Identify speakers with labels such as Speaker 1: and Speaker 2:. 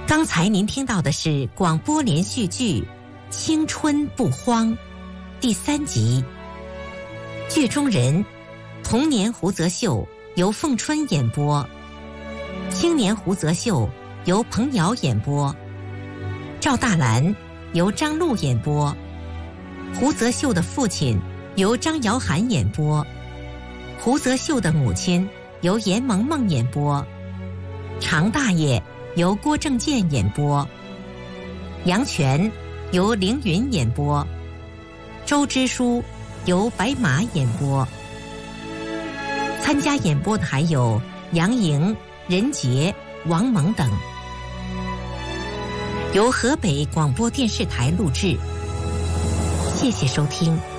Speaker 1: 刚才您听到的是广播连续剧《青春不荒》第3集。剧中人：童年胡泽秀由凤春演播，青年胡泽秀由彭瑶演播，赵大兰由张璐演播，胡泽秀的父亲由张瑶涵演播，胡泽秀的母亲由严萌萌演播，常大爷由郭正健演播，杨泉由凌云演播，周支书由白马演播。参加演播的还有杨莹、任杰、王蒙等。由河北广播电视台录制。谢谢收听。